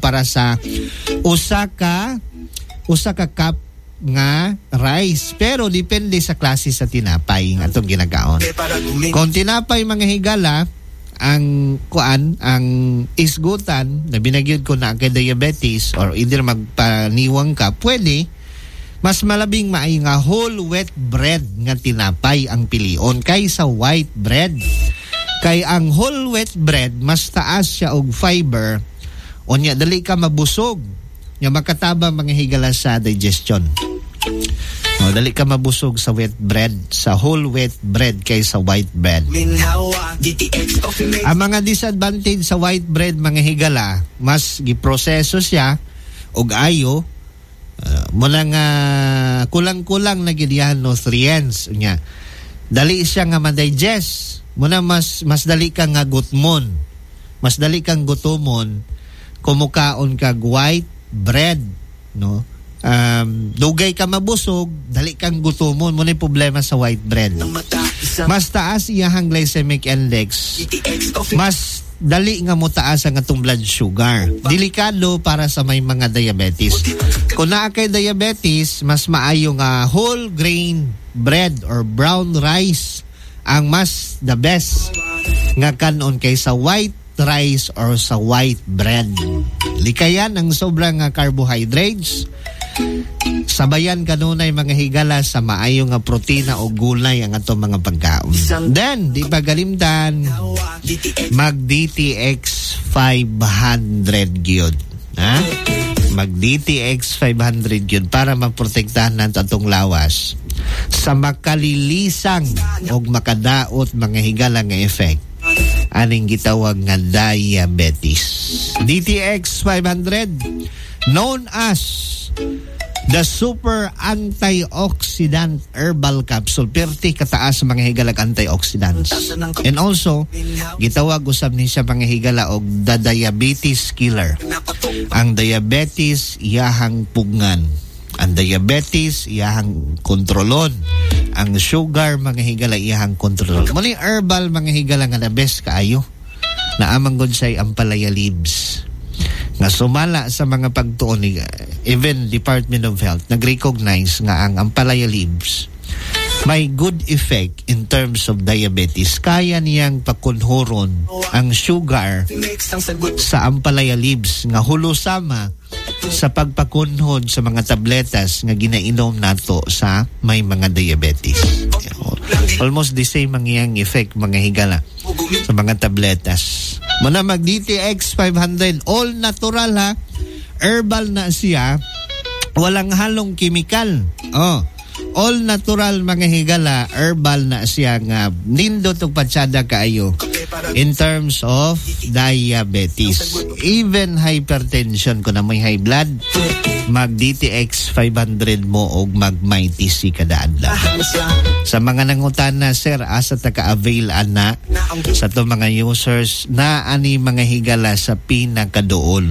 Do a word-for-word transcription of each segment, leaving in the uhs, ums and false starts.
kumpara sa usa ka usa ka cup nga rice. Pero depende sa klase sa tinapay nga atong ginagaon. Kung tinapay mga higala, ang kuan, ang isgutan na binagyod ko na kay diabetes or either magpaniwang ka, pwede mas malabing maayo nga whole wheat bread nga tinapay ang pilion kaysa white bread. Kay ang whole wheat bread mas taas siya og fiber, unya dali ka mabusog, nga makataba mga higala sa digestion. O, dali ka mabusog sa wheat bread, sa whole wheat bread kaysa white bread. Ang mga disadvantage sa white bread mga higala, mas giproseso siya og ayo, uh, muna nga kulang-kulang na gidyahan nutrients nya. Dali siya nga ma-digest. Muna mas mas dali ka nga gutmon. Mas dali kang gutomon kumukaon kag white bread, no? Um, dugay ka mabusog, dali kang gutomon. Muna yung problema sa white bread. Mas taas iyahang glycemic index, mas dali nga mo taas ang atong blood sugar. Delikado para sa may mga diabetes. Kung naa kay diabetes, mas maayo nga whole grain bread or brown rice ang mas the best nga kanon kaysa white rice or sa white bread. Likayan ang sobrang uh, carbohydrates. Sabayan kanunay mga higala sa maayo nga protina o gulay ang ato mga pagkaon. Then, di pagalimtan, mag D T X five hundred gyud. Ha? Mag D T X five hundred gyud para maprotektahan nato atong lawas sa makalilisang o makadaot mga higala nga effect aning gitawag nga diabetes. D T X five hundred, known as the super antioxidant herbal capsule, perti kataas sa mga higala antioxidants. And also gitawag usab ni siya mga higala og the diabetes killer. Ang diabetes iyahang pugnan, ang diabetes iyahang kontrolon, ang sugar mga higala iyahang kontrol. Muli herbal mga higala nga the best kaayo na amang gud say ampalaya leaves nga sumala sa mga pagtuon ni even Department of Health nag-recognize nga ang ampalaya leaves may good effect in terms of diabetes. Kaya niyang pakunhuron ang sugar sa ampalaya leaves nga hulusama sa pagpakunhod sa mga tabletas nga ginainom nato sa may mga diabetes. Almost the same ang iyang effect mga higala sa mga tabletas. Muna mag D T X five hundred, all natural ha, herbal na siya, walang halong chemical. Oh, all natural mga higala, herbal na siya nga nindot og patsada kaayo in terms of diabetes, even hypertension. Kung na may high blood, mag D T X five hundred mo og mag Mighty C kada adlaw. Sa mga nangutana, sir, asa ta ka-avail ana sa to mga users na ani mga higala sa pinakaduol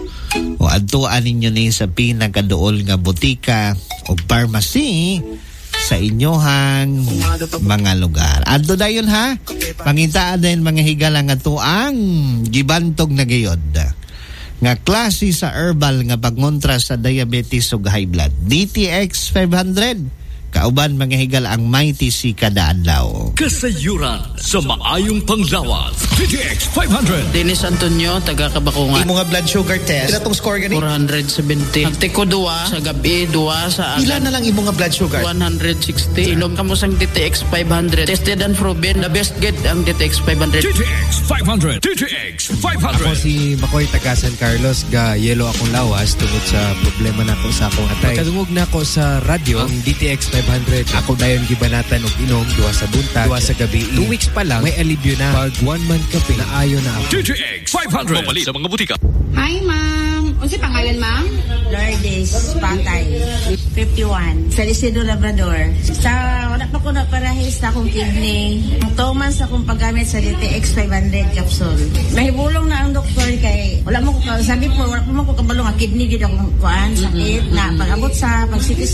o adtuan ninyo ni sa pinakaduol nga butika o pharmacy sa inyohang mga lugar. Adto dayon ha, pangitaan din mga higala nga tuang gibantog na gayod nga klase sa herbal nga pagmontra sa diabetes ug high blood. D T X five hundred, kauban mga higal ang Mighty C kada adlaw. Kasayuran sa maayong panglawas. D T X five hundred. Dennis Antonio, taga Kabakungan. Imo nga blood sugar test. Pila tong score gani? four seventy. Nagtiko duwa sa gabi, duwa sa agan. Pila na lang imo nga blood sugar? one sixty. Ilom kamo sang D T X five hundred. Tested and proven. The best get ang D T X five hundred. D T X five hundred. D T X five hundred. Ako si Makoy taga San Carlos, ga yelo akong lawas tungod sa problema na ko sa akong atay. Kadungog na ako sa radyo ang D T X five hundred. Ako dayon gibanatan og inom duwa sa buntag, duwa sa gabi. Two weeks pa lang may alibyo na. Pag one month kape na ayo na ako. D T X five hundred. Mamali sa mga butika. Hi ma'am. Unsa pangalan ma'am? Lourdes Pantay, fifty-one. Sa Isidro Labrador. Sa wala pa ko na parahis sa akong kidney. two months akong paggamit sa D T X five hundred capsule. Mahibulong na ang doktor kay wala mo ko sabi po wala mo ko kabalo nga kidney gid akong kuan sakit na pag-abot sa pagsikis